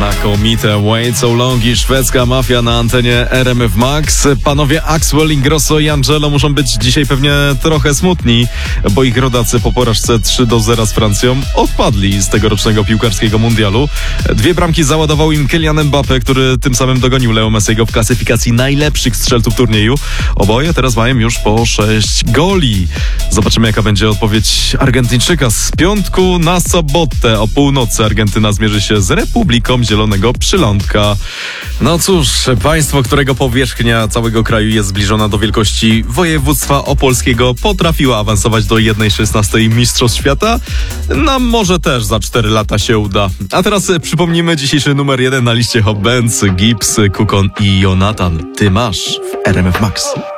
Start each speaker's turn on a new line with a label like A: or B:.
A: Znakomite Wait So Long i szwedzka mafia na antenie RMF Max. Panowie Axwell, Ingrosso i Angelo muszą być dzisiaj pewnie trochę smutni, bo ich rodacy po porażce 3-0 z Francją odpadli z tegorocznego piłkarskiego mundialu. 2 bramki załadował im Kylian Mbappé, który tym samym dogonił Leo Messiego w klasyfikacji najlepszych strzelców turnieju. Oboje teraz mają już po 6 goli. Zobaczymy, jaka będzie odpowiedź Argentyńczyka. Z piątku na sobotę o północy Argentyna zmierzy się z Republiką Zielonego Przylądka. No cóż, państwo, którego powierzchnia całego kraju jest zbliżona do wielkości województwa opolskiego, potrafiło awansować do 1/16 Mistrzostw Świata. Nam może też za 4 lata się uda. A teraz przypomnijmy dzisiejszy numer 1 na liście Hot Bands, Gibbs, Kukon i Jonathan. Ty masz w RMF Max.